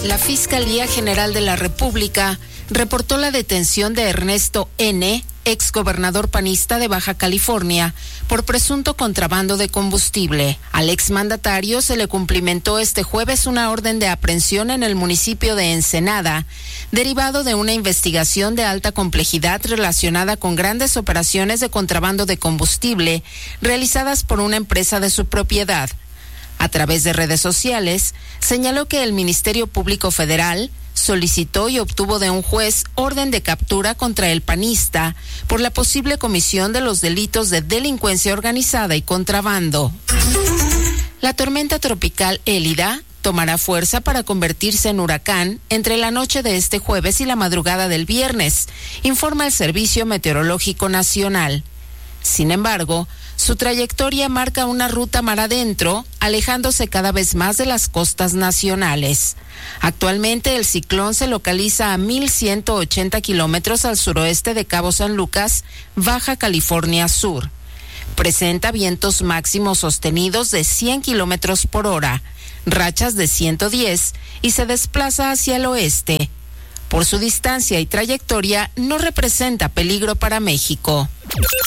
La Fiscalía General de la República reportó la detención de Ernesto N., exgobernador panista de Baja California, por presunto contrabando de combustible. Al exmandatario se le cumplimentó este jueves una orden de aprehensión en el municipio de Ensenada, derivado de una investigación de alta complejidad relacionada con grandes operaciones de contrabando de combustible realizadas por una empresa de su propiedad. A través de redes sociales, señaló que el Ministerio Público Federal solicitó y obtuvo de un juez orden de captura contra el panista por la posible comisión de los delitos de delincuencia organizada y contrabando. La tormenta tropical Élida tomará fuerza para convertirse en huracán entre la noche de este jueves y la madrugada del viernes, informa el Servicio Meteorológico Nacional. Sin embargo, su trayectoria marca una ruta mar adentro, alejándose cada vez más de las costas nacionales. Actualmente el ciclón se localiza a 1,180 kilómetros al suroeste de Cabo San Lucas, Baja California Sur. Presenta vientos máximos sostenidos de 100 kilómetros por hora, rachas de 110 y se desplaza hacia el oeste. Por su distancia y trayectoria, no representa peligro para México.